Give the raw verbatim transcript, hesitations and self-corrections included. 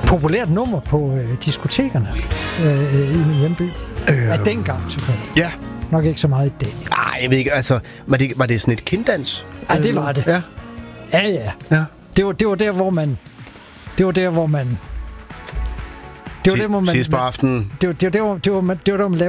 populært nummer på øh, diskotekerne øh, i min hjemby. Øh, Af dengang, selvfølgelig. Ja. Nok ikke så meget i dag. Nej, jeg ved ikke, altså... Var det, var det sådan et kinddans? Ja, det var det. Ja. Ja, ja. ja. Det, var, det var der, hvor man... Det var der, hvor man... Det var der, hvor man... Sidst på aftenen. Det var, det var der, hvor, det var, man, det var der, man lavede